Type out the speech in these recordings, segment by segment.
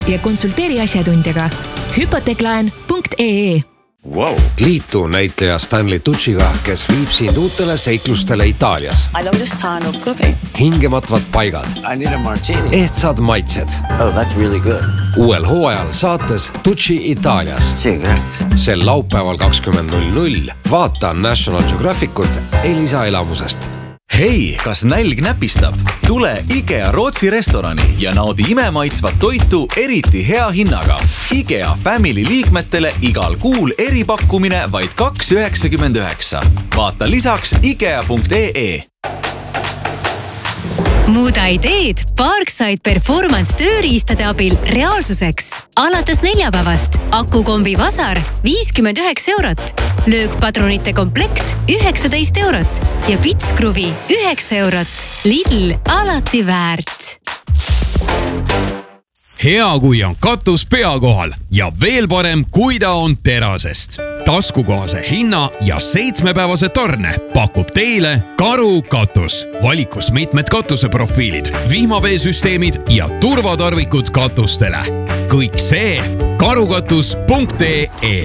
ja konsulteeri asjatundjaga. Hypoteklaen.ee. Wow. Liitu näitleja Stanley Tucciga, kes viib sind uutele seiklustele Itaalias. I love the sound of cooking. Hingematvad paigad. I need a martini. Ehtsad maitsed. Oh, that's really good. Uuel hooajal saates Tucci Itaalias. Sel laupäeval 20.00 vaata National Geographicut Elisa elamusest. Hei, kas nälg näpistab? Tule IKEA Rootsi restorani ja naudi imemaitsvat toitu eriti hea hinnaga. IKEA Family liikmetele igal kuul eripakkumine vaid 2,99. Vaata lisaks IKEA.ee. Muuda ideed Parkside Performance tööriistade abil reaalsuseks. Alates neljapäevast akukombi vasar 59 €, löökpadrunite komplekt 19 € ja pitskruvi 9 €. Lidl alati väärt. Hea, kui on katus pea kohal ja veel parem, kui ta on terasest. Taskukohase hinna ja 7-päevase tarne pakub teile Karu katus. Valikus mitmed katuseprofiilid, vihmaveesüsteemid ja turvatarvikud katustele. Kõik see karukatus.ee.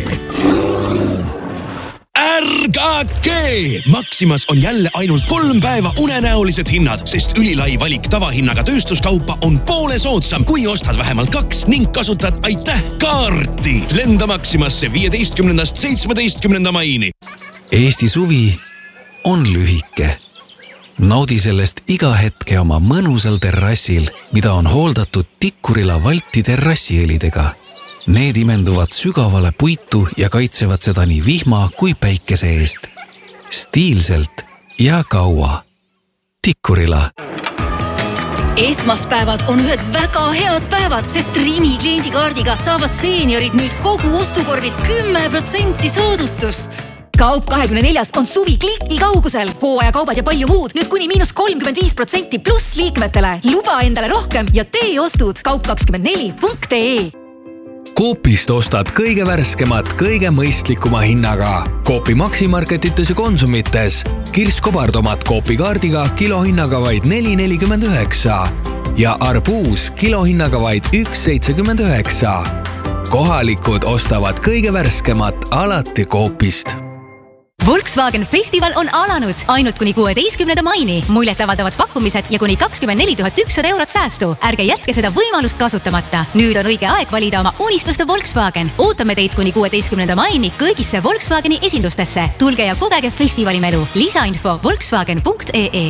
Ärgake! Maximas on jälle ainult 3 päeva unenäolised hinnad, sest ülilai valik tavahinnaga tööstuskaupa on poole soodsam, kui ostad vähemalt 2 ning kasutad aitäh kaarti. Lenda Maximasse 15. 17. maini. Eesti suvi on lühike. Naudi sellest iga hetke oma mõnusal terrassil, mida on hooldatud Tikkurila Valti terrassielidega. Need imenduvad sügavale puitu ja kaitsevad seda nii vihma kui päikese eest. Stiilselt ja kaua. Tikkurila. Esmaspäevad on ühed väga head päevad, sest Rimi kliendikaardiga saavad seeniorid nüüd kogu ostukorvilt 10% soodustust. Kaup 24 on suvi kliki kaugusel. Hooajakaubad ja palju muud nüüd kuni -35% pluss liikmetele. Luba endale rohkem ja tee ostud kaup24.ee. Coopist ostad kõige värskemat, kõige mõistlikuma hinnaga. Coopi Maximarketites ja Konsumites. Kirskobartomat Coopi kaardiga kilohinnaga vaid 4,49 ja arbuus kilohinnaga vaid 1,79. Kohalikud ostavad kõige värskemat alati Coopist. Volkswagen festival on alanud ainult kuni 16. maini. Muljetavaldavad pakkumised ja kuni 24 100 € säästu. Ärge jätke seda võimalust kasutamata. Nüüd on õige aeg valida oma unistuste Volkswagen. Ootame teid kuni 16. maini kõigisse Volkswageni esindustesse. Tulge ja kogege festivalimälu. Lisainfo volkswagen.ee.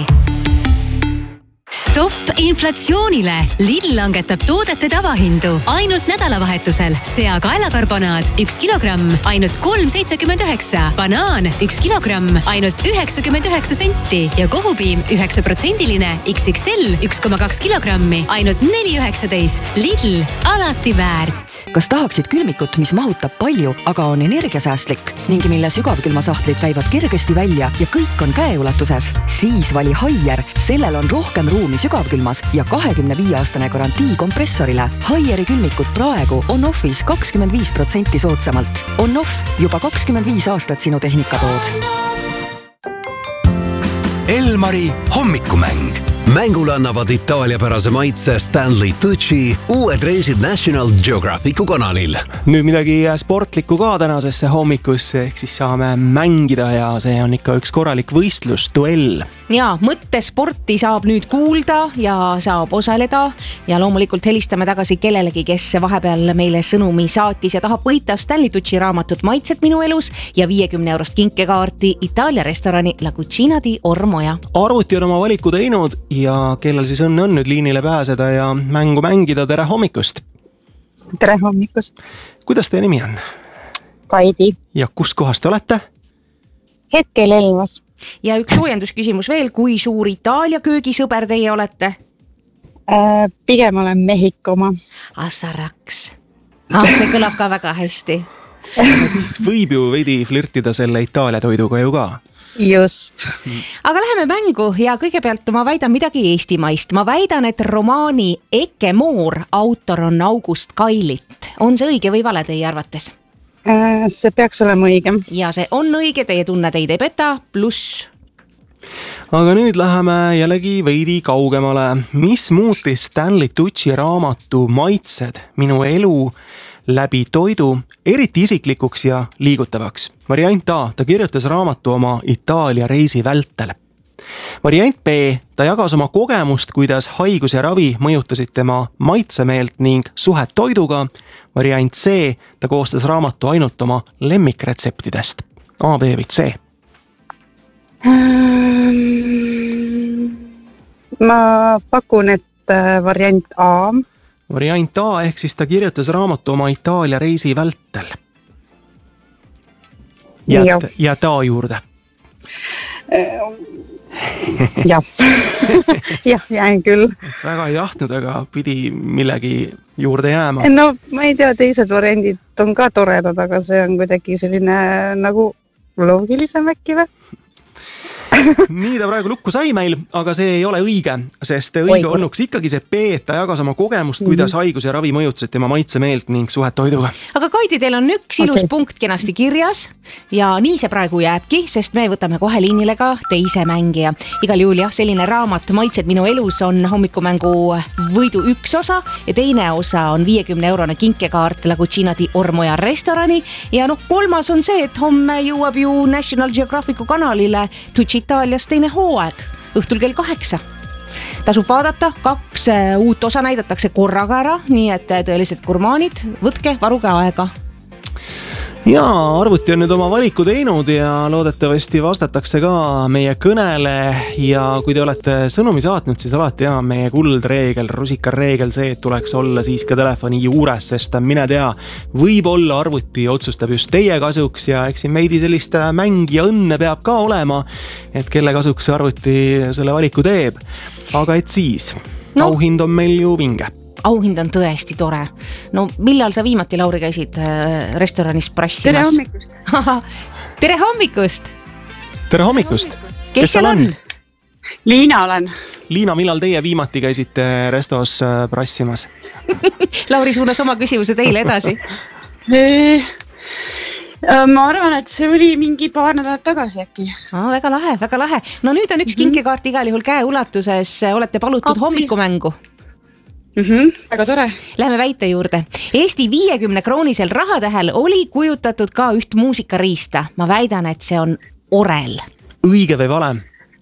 Stopp inflatsioonile! Lidl langetab toodete tavahindu ainult nädalavahetusel. Seakaelakarbonaad 1 kilogramm ainult 3,79. Banaan 1 kilogramm ainult 99 senti ja kohupiim 9% XXL 1,2 kilogrammi ainult 4,19. Lidl alati väärt. Kas tahaksid külmikut, mis mahutab palju, aga on energiasäästlik ning mille sügavkülmasahtlid käivad kergesti välja ja kõik on käeulatuses? Siis vali Haier. Sellel on rohkem ruumi sügavkülmas ja 25-aastane garantii kompressorile. Haieri külmikut praegu on offis 25% soodsamalt. On off juba 25 aastat sinu tehnikatood. Elmari hommikumäng. Mängule annavad itaaliapärase maitse Stanley Tucci uued reisid National Geographicu kanalil. Nüüd midagi sportlikku ka tänasesse hommikusse, ehk siis saame mängida ja see on ikka üks korralik võistlus, duell. Ja, mõttesporti saab nüüd kuulda ja saab osaleda ja loomulikult helistame tagasi kellelegi, kes vahepeal meile sõnumi saatis ja tahab võita Stanley Tucci raamatut Maitsed minu elus ja 50 € kinkekaarti Itaalia restorani La Cucina di Ormoja. Arvuti on oma valiku teinud ja kellel siis õnne on nüüd liinile pääseda ja mängu mängida. Tere hommikust! Tere hommikust! Kuidas teie nimi on? Kaidi. Ja kus kohast te olete? Hetkel Elvas. Ja üks soojendusküsimus veel, kui suur Itaalia köögisõber teie olete? Pigem olen Mehhiko oma. Assaraks. See kõlab ka väga hästi. Siis võib ju veidi flirtida selle Itaalia toiduga ju ka. Just. Aga läheme mängu ja kõigepealt ma väidan midagi eestimaist. Ma väidan, et romaani Eke Moor autor on August Kailit. On see õige või vale teie arvates? See peaks olema õige. Ja see on õige, teie tunne teid ei peta, pluss aga nüüd läheme jällegi veidi kaugemale. Mis muutis Stanley Tucci raamatu Maitsed minu elu läbi toidu eriti isiklikuks ja liigutavaks? Variant A, ta kirjutas raamatu oma Itaalia reisi vältel. Variant B, ta jagas oma kogemust, kuidas haigus ja ravi mõjutasid tema maitsemeelt ning suhet toiduga. Variant C, ta koostas raamatu ainult oma lemmikretseptidest. A, B või C? Ma pakun, et variant A. Variant A ehk siis ta kirjutas raamatu oma Itaalia reisi vältel. Jääd A juurde. Jah, jään küll. Väga ei tahtnud, aga pidi millegi juurde jääma. No ma ei tea, teised variandid on ka toredad, aga see on kuidagi selline nagu loogilisem äkki või? Nii ta praegu lukku sai meil, aga see ei ole õige, sest õige olnuks ikkagi see B, et ta jagas oma kogemust, kuidas haigus ja ravi mõjutasid tema maitsemeelt ning suhet toiduga. Aga Kaidi, teil on üks ilus punkt kenasti kirjas ja nii see praegu jääbki, sest me võtame kohe liinile ka teise mängija. Igal juhul jah, selline raamat Maitsed minu elus on hommikumängu võidu üks osa ja teine osa on 50-eurone kinkekaart La Cucina di Ormoja restorani ja kolmas on see, et homme jõuab ju National Geographicu kanalile Tucci Itaalias teine hooaeg õhtul kell 8. Tasub vaadata, 2 uut osa näidatakse korraga ära, nii et tõelised gurmaanid, võtke varuge aega. Ja arvuti on nüüd oma valiku teinud ja loodetavasti vastatakse ka meie kõnele ja kui te olete sõnumi saatnud, siis alati meie kuldreegel, rusikareegel see, et tuleks olla siis ka telefoni juures, sest mine tea, võib-olla arvuti otsustab just teie kasuks ja eks siin veidi sellist mängija õnne peab ka olema, et kelle kasuks arvuti selle valiku teeb. Aga et siis, auhind on meil ju vinge. Auhind on tõesti tore. No millal sa viimati, Lauri, käisid restoranis prassimas? Tere hommikust! Tere hommikust! Tere hommikust! Kes seal on? Liina olen. Liina, millal teie viimati käisite restos prassimas? Lauri suunas oma küsimuse teile edasi. Ma arvan, et see oli mingi paar nädalat tagasi äkki. Väga lahe, väga lahe. No nüüd on üks kinkekaart igal juhul käe ulatuses. Olete palutud hommikumängu. Väga tore. Läheme väite juurde. Eesti 50 kroonisel rahatähel oli kujutatud ka üht muusikariista. Ma väidan, et see on orel. Õige või vale?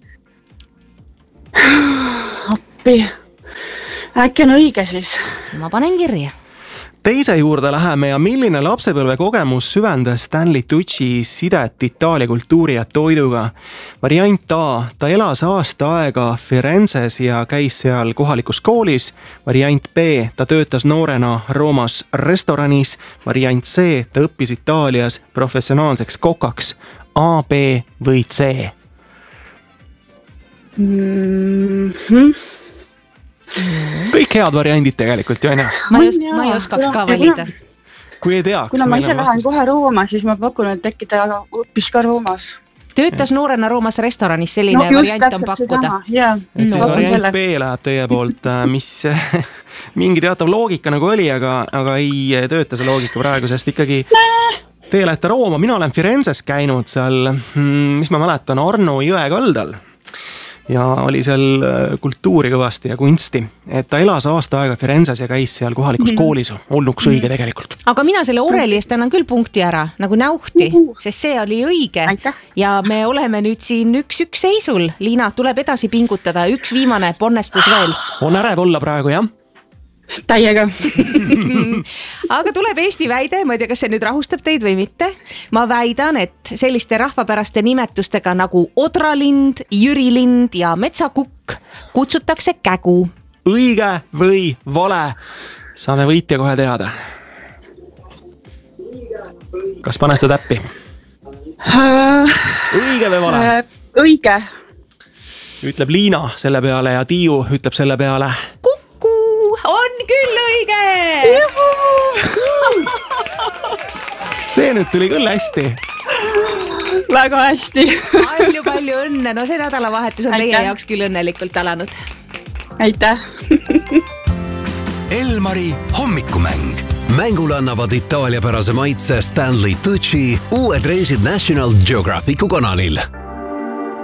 Appi. Äkki on õige siis? Ma panen kirja. Teise juurde läheme ja milline lapsepõlve kogemus süvendas Stanley Tucci sidet Itaalia kultuuri ja toiduga? Variant A, ta elas aasta aega Firenzes ja käis seal kohalikus koolis. Variant B, ta töötas noorena Roomas restoranis. Variant C, ta õppis Itaalias professionaalseks kokaks. A, B või C? Kõik head variandid tegelikult ju, aina? Ma ei oskaks ka valida. Kui ei teaks. Kuna ma ise lähen kohe Rooma, siis ma pakun, et äkki ta õppis ka Roomas. Töötas noorena Roomas restoranis, selline variant on pakkuda. Et siis variant B läheb teie poolt, mis mingi teatav loogika nagu oli, aga ei tööta see loogika praegu, sest ikkagi teie lähete Rooma, mina olen Firenzes käinud seal, mis ma mäletan, Arno jõe kaldal. Ja oli seal kultuuri kõvasti ja kunsti, et ta elas aasta aega Firenzes ja käis seal kohalikus koolis. Olnuks õige tegelikult. Aga mina selle oreli eest annan küll punkti ära, nagu näuhti, sest see oli õige. Ja me oleme nüüd siin 1-1 seisul. Liina, tuleb edasi pingutada, üks viimane ponnestus veel. On ärev olla praegu, jah? Täiega. Aga tuleb Eesti väide, ma ei tea, kas see nüüd rahustab teid või mitte. Ma väidan, et selliste rahvapäraste nimetustega nagu Odralind, Jürilind ja Metsakukk kutsutakse kägu. Õige või vale? Saame võitja kohe teada. Kas panete täppi? Õige või vale? Õige. Ütleb Liina selle peale ja Tiiu ütleb selle peale. On küll õige! See nüüd tuli küll hästi. Väga hästi. Palju õnne. No see nädalavahetus on teie jaoks küll õnnelikult alanud. Aitäh. Elmari hommikumäng. Mängule annavad Itaalia pärase maitse Stanley Tucci uued reisid National Geographicu kanalil.